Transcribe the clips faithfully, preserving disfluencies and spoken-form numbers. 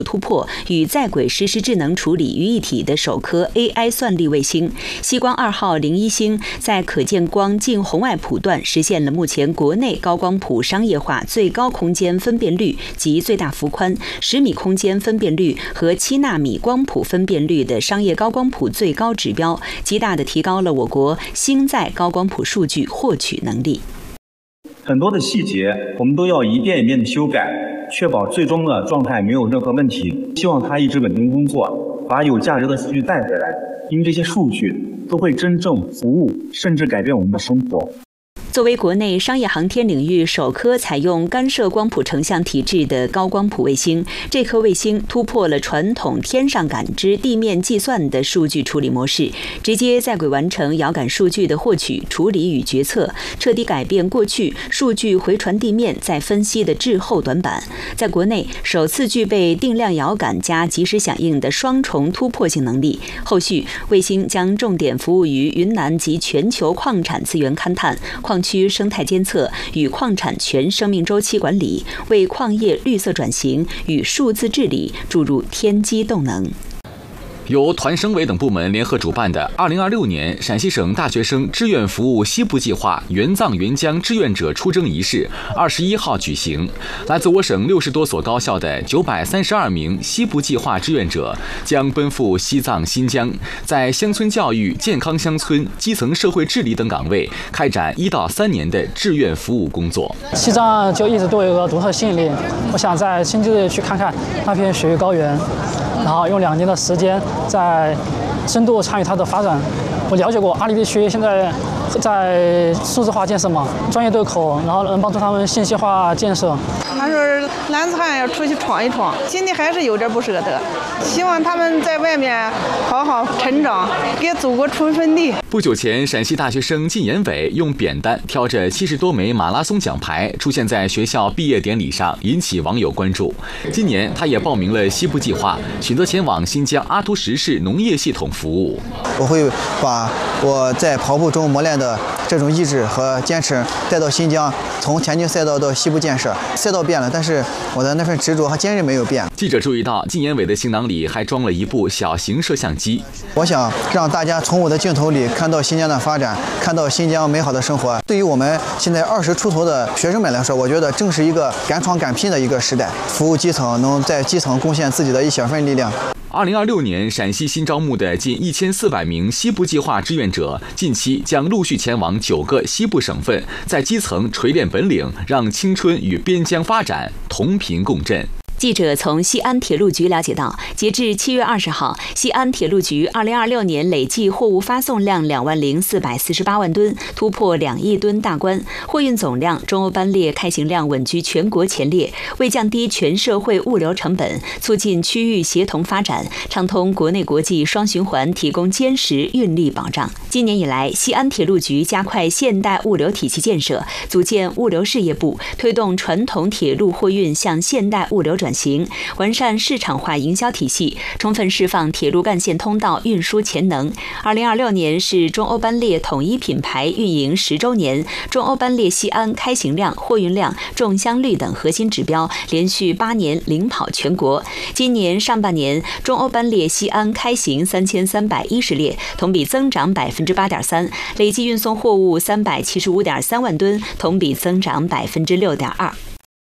突破，与在轨实时智能处理于一体的首颗 A I 算力卫星西光二号零一星，在可见光近红外谱段实现了目前国内高光谱商业化最高空间分辨率及最大幅宽、十米空间分辨率和七纳米光谱分辨率的商业高光谱最高指标，极大地提高了我国星在高光谱数据获取能力。 很多的细节我们都要一遍一遍的修改，确保最终的状态没有任何问题。希望它一直稳定工作，把有价值的数据带回来，因为这些数据都会真正服务，甚至改变我们的生活。 作为国内商业航天领域首颗采用干涉光谱成像体制的高光谱卫星，这颗卫星突破了传统天上感知、地面计算的数据处理模式，直接在轨完成遥感数据的获取、处理与决策，彻底改变过去数据回传地面再分析的滞后短板。在国内首次具备定量遥感加即时响应的双重突破性能力。后续卫星将重点服务于云南及全球矿产资源勘探、矿区生态监测与矿产全生命周期管理，为矿业绿色转型与数字治理注入天机动能。 由团省委等部门联合主办的二零二六年陕西省大学生志愿服务西部计划援藏援疆志愿者出征仪式二十一号举行。来自我省六十多所高校的九百三十二名西部计划志愿者将奔赴西藏、新疆，在乡村教育、健康乡村、基层社会治理等岗位开展一到三年的志愿服务工作。 西藏就一直对我有个独特吸引力，我想在亲自去看看那片雪域高原，然后用两年的时间在深度参与它的发展。我了解过阿里地区现在在数字化建设嘛，专业对口，然后能帮助他们信息化建设。 他说男子汉要出去闯一闯，心里还是有点不舍得，希望他们在外面好好成长，给祖国出一份力。 不久前，陕西大学生靳延伟用扁担挑着七十多枚马拉松奖牌出现在学校毕业典礼上，引起网友关注。今年，他也报名了西部计划，选择前往新疆阿图什市农业系统服务。 我会把我在跑步中磨练的这种意志和坚持带到新疆，从田径赛道到西部建设，赛道变了，但是我的那份执着和坚韧没有变。 记者注意到，靳延伟的行囊里还装了一部小型摄像机。 我想让大家从我的镜头里看到新疆的发展，看到新疆美好的生活。对于我们现在二十出头的学生们来说，我觉得正是一个敢闯敢拼的一个时代，服务基层，能在基层贡献自己的一小份力量。 二零二六年，陕西新招募的近一千四百名西部计划志愿者，近期将陆续前往九个西部省份，在基层锤炼本领，让青春与边疆发展同频共振。 记者从西安铁路局了解到，截至七月二十号，西安铁路局二零二六年累计货物发送量两万零四百四十八万吨，突破两亿吨大关，货运总量、中欧班列开行量稳居全国前列。为降低全社会物流成本，促进区域协同发展，畅通国内国际双循环，提供坚实运力保障。今年以来，西安铁路局加快现代物流体系建设，组建物流事业部，推动传统铁路货运向现代物流转型，完善市场化营销体系，充分释放铁路干线通道运输潜能。二零二六年是中欧班列统一品牌运营十周年，中欧班列西安开行量、货运量、重箱率等核心指标连续八年领跑全国。今年上半年，中欧班列西安开行三千三百一十列，同比增长百分之八点三，累计运送货物三百七十五点三万吨，同比增长百分之六点二。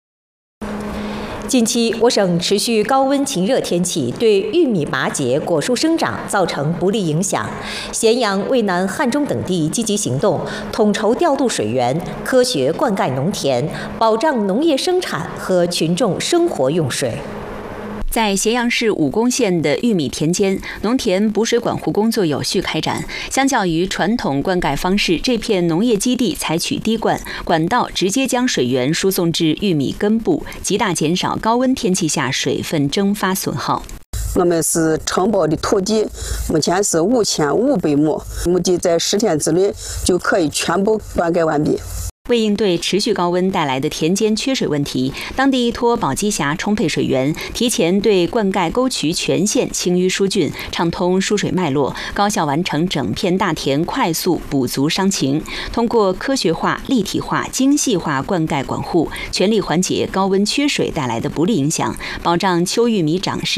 近期，我省持续高温晴热天气对玉米、麻秸果树生长造成不利影响。咸阳、渭南、汉中等地积极行动，统筹调度水源，科学灌溉农田，保障农业生产和群众生活用水。 在咸阳市武功县的玉米田间，农田补水管护工作有序开展。相较于传统灌溉方式，这片农业基地采取滴灌，管道直接将水源输送至玉米根部，极大减少高温天气下水分蒸发损耗。 我们是承包的土地，目前是五千五百亩，目的在十天之内就可以全部灌溉完毕。 为应对持续高温带来的田间缺水问题，当地依托宝鸡峡充沛水源，提前对灌溉沟渠全线清淤疏浚，畅通输水脉络，高效完成整片大田快速补足伤情。通过科学化、立体化、精细化灌溉管护，全力缓解高温缺水带来的不利影响，保障秋玉米长势